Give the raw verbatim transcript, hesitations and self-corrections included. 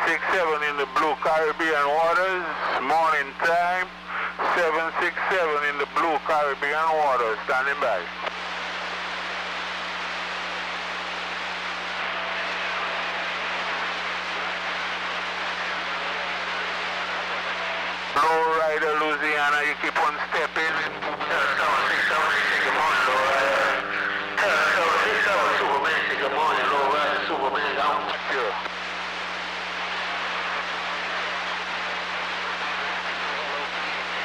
six seven in the Blue Caribbean waters, morning time. seven six seven in the Blue Caribbean waters, standing by. Low rider Louisiana, you keep on stepping.